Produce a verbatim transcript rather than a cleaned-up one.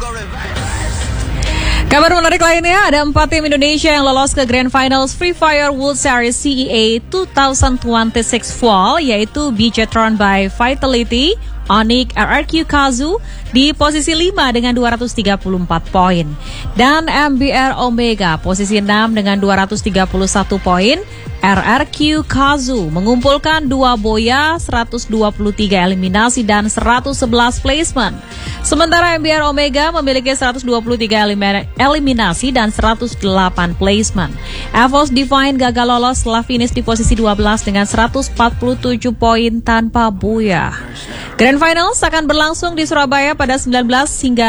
Kabar menarik lainnya, ada empat tim Indonesia yang lolos ke Grand Finals Free Fire World Series C E A dua ribu dua puluh enam Fall, yaitu Beachatron by Vitality, Onyx, R R Q Kazu di posisi lima dengan dua ratus tiga puluh empat poin. Dan M B R Omega posisi enam dengan dua ratus tiga puluh satu poin. R R Q Kazu mengumpulkan dua boya, seratus dua puluh tiga eliminasi dan seratus sebelas placement. Sementara M B R Omega memiliki seratus dua puluh tiga eliminasi dan seratus delapan placement. EVOS Divine gagal lolos setelah finish di posisi dua belas dengan seratus empat puluh tujuh poin tanpa boya. Grand Finals akan berlangsung di Surabaya pada sembilan belas hingga